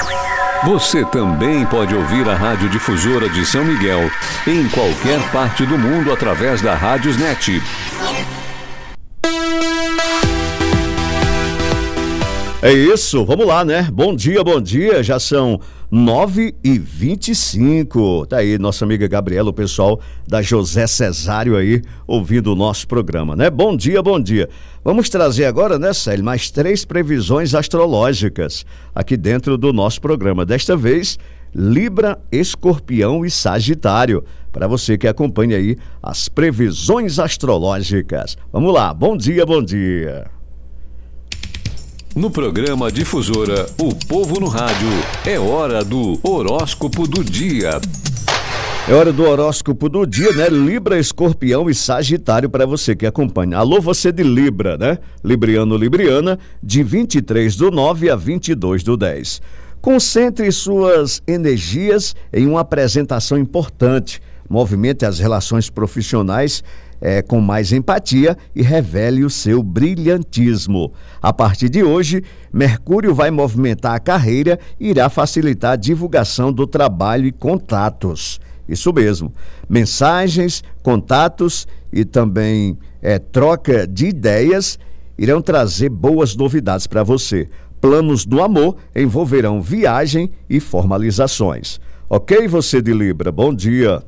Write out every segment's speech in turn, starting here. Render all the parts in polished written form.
Você também pode ouvir a Rádio Difusora de São Miguel em qualquer parte do mundo através da Rádiosnet. É isso, vamos lá, né? Bom dia, já são 9h25. Tá aí nossa amiga Gabriela, o pessoal da José Cesário aí, ouvindo o nosso programa, né? Bom dia. Vamos trazer agora, né, Célio, mais 3 previsões astrológicas aqui dentro do nosso programa. Desta vez, Libra, Escorpião e Sagitário, para você que acompanha aí as previsões astrológicas. Vamos lá, bom dia. No programa Difusora, o povo no rádio, é hora do horóscopo do dia. É hora do horóscopo do dia, né? Libra, Escorpião e Sagitário para você que acompanha. Alô, você de Libra, né? Libriano, Libriana, de 23/9 a 22/10. Concentre suas energias em uma apresentação importante. Movimente as relações profissionais com mais empatia e revele o seu brilhantismo. A partir de hoje, Mercúrio vai movimentar a carreira e irá facilitar a divulgação do trabalho e contatos. Isso mesmo. Mensagens, contatos e também troca de ideias irão trazer boas novidades para você. Planos do amor envolverão viagem e formalizações. Ok, você de Libra? Bom dia.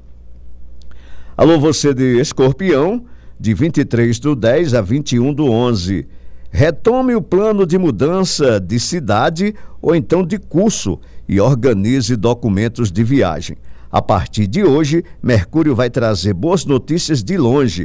Alô, você de Escorpião, de 23/10 a 21/11. Retome o plano de mudança de cidade ou então de curso e organize documentos de viagem. A partir de hoje, Mercúrio vai trazer boas notícias de longe,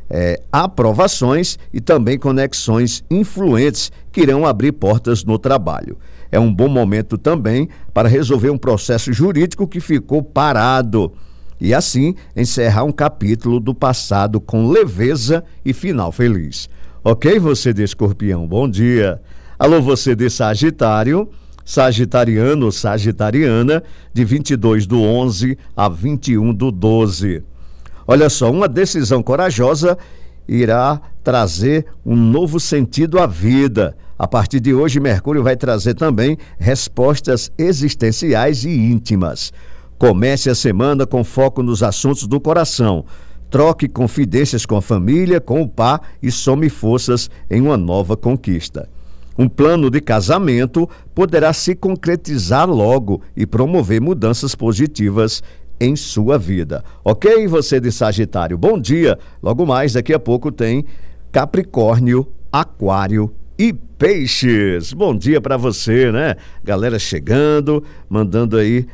aprovações e também conexões influentes que irão abrir portas no trabalho. É um bom momento também para resolver um processo jurídico que ficou parado. E assim, encerrar um capítulo do passado com leveza e final feliz. Ok, você de Escorpião, bom dia. Alô, você de Sagitário, sagitariano, sagitariana, de 22/11 a 21/12. Olha só, uma decisão corajosa irá trazer um novo sentido à vida. A partir de hoje, Mercúrio vai trazer também respostas existenciais e íntimas. Comece a semana com foco nos assuntos do coração. Troque confidências com a família, com o par e some forças em uma nova conquista. Um plano de casamento poderá se concretizar logo e promover mudanças positivas em sua vida. Ok, você de Sagitário? Bom dia. Logo mais, daqui a pouco tem Capricórnio, Aquário e Peixes. Bom dia para você, né? Galera chegando, mandando aí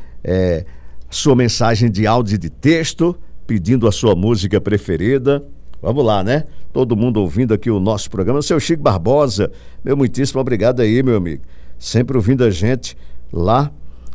sua mensagem de áudio e de texto, pedindo a sua música preferida. Vamos lá, né? Todo mundo ouvindo aqui o nosso programa. Seu Chico Barbosa, meu muitíssimo obrigado aí, meu amigo. Sempre ouvindo a gente lá,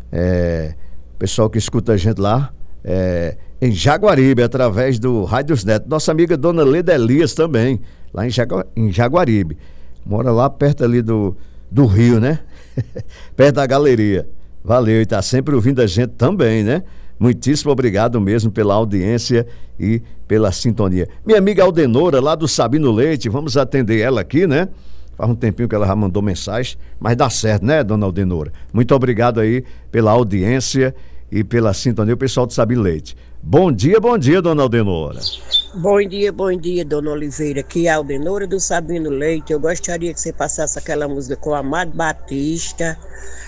pessoal que escuta a gente lá, em Jaguaribe, através do Rádiosnet. Nossa amiga Dona Leda Elias também, lá em Jaguaribe. Mora lá perto ali do Rio, né? Perto da galeria. Valeu, e tá sempre ouvindo a gente também, né? Muitíssimo obrigado mesmo pela audiência e pela sintonia. Minha amiga Aldenora, lá do Sabino Leite, vamos atender ela aqui, né? Faz um tempinho que ela já mandou mensagem, mas dá certo, né, dona Aldenora? Muito obrigado aí pela audiência e pela sintonia, o pessoal do Sabino Leite. Bom dia, dona Aldenora. Bom dia, dona Oliveira. Aqui é a Aldenora do Sabino Leite. Eu gostaria que você passasse aquela música com o Amado Batista.